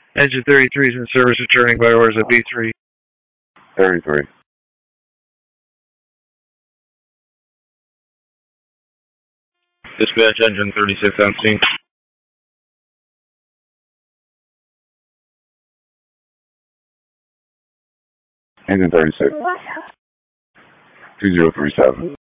Engine 33 is in service returning by orders of B3. 33. Dispatch engine 36 on scene. Engine 36. 2037.